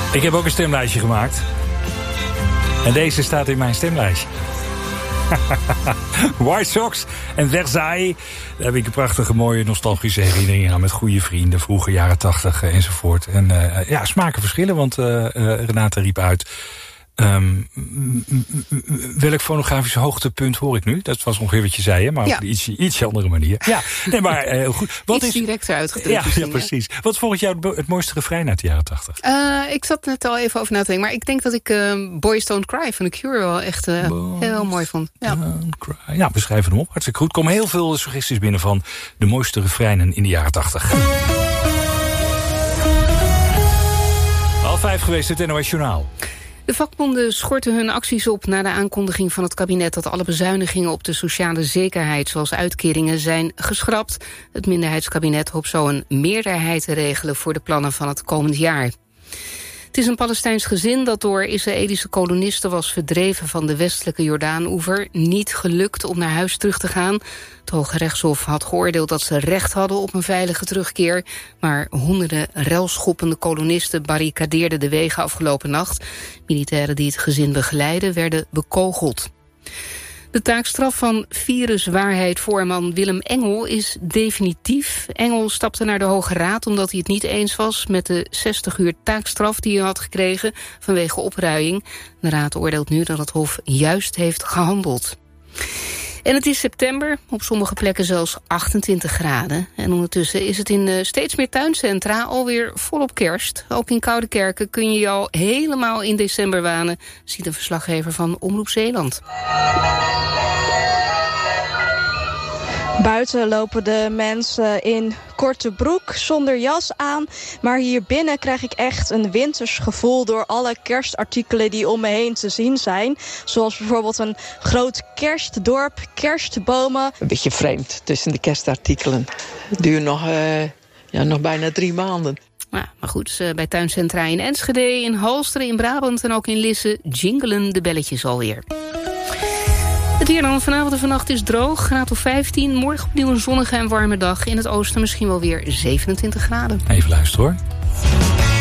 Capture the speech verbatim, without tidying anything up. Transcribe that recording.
Ik heb ook een stemlijstje gemaakt. En deze staat in mijn stemlijstje. White Sox en Versailles. Daar heb ik een prachtige, mooie, nostalgische herinneringen aan. Met goede vrienden, vroege jaren tachtig uh, enzovoort. En uh, ja, smaken verschillen, want uh, uh, Renate riep uit... Um, welk fonografisch hoogtepunt hoor ik nu? Dat was ongeveer wat je zei, hè? Maar ja. op een iets, iets andere manier. Ja, nee, maar heel uh, goed. Wat iets is directer uitgedrukt. Ja, ja, precies. Wat is volgens jou het mooiste refrein uit de jaren tachtig? Uh, ik zat net al even over na te denken. Maar ik denk dat ik uh, Boys Don't Cry van The Cure wel echt uh, heel mooi vond. Ja. Don't cry. Ja, we schrijven hem op. Hartstikke goed. Er komen heel veel suggesties binnen van de mooiste refreinen in de jaren tachtig. Half vijf geweest, het N O S Journaal. De vakbonden schorten hun acties op na de aankondiging van het kabinet dat alle bezuinigingen op de sociale zekerheid, zoals uitkeringen, zijn geschrapt. Het minderheidskabinet hoopt zo een meerderheid te regelen voor de plannen van het komend jaar. Het is een Palestijns gezin dat door Israëlische kolonisten was verdreven van de westelijke Jordaan-oever. Niet gelukt om naar huis terug te gaan. Het Hoge Rechtshof had geoordeeld dat ze recht hadden op een veilige terugkeer. Maar honderden relschoppende kolonisten barricadeerden de wegen afgelopen nacht. Militairen die het gezin begeleiden werden bekogeld. De taakstraf van viruswaarheid-voorman Willem Engel is definitief. Engel stapte naar de Hoge Raad omdat hij het niet eens was met de zestig uur taakstraf die hij had gekregen vanwege opruiing. De Raad oordeelt nu dat het Hof juist heeft gehandeld. En het is september, op sommige plekken zelfs achtentwintig graden. En ondertussen is het in uh, steeds meer tuincentra alweer volop kerst. Ook in Koudekerken kun je je al helemaal in december wanen, ziet een verslaggever van Omroep Zeeland. Buiten lopen de mensen in korte broek, zonder jas aan. Maar hier binnen krijg ik echt een winters gevoel door alle kerstartikelen die om me heen te zien zijn. Zoals bijvoorbeeld een groot kerstdorp, kerstbomen. Een beetje vreemd tussen de kerstartikelen. Het duurt nog, uh, ja, nog bijna drie maanden. Ja, maar goed, bij tuincentra in Enschede, in Halsteren, in Brabant en ook in Lisse jingelen de belletjes alweer. Het weer dan vanavond en vannacht is droog, graad of vijftien. Morgen opnieuw een zonnige en warme dag. In het oosten misschien wel weer zevenentwintig graden. Even luisteren hoor.